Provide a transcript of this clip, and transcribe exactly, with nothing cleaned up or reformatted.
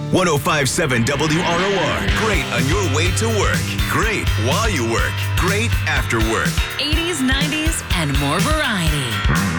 one oh five point seven W R O R. Great on your way to work. Great while you work. Great after work. eighties, nineties, and more variety.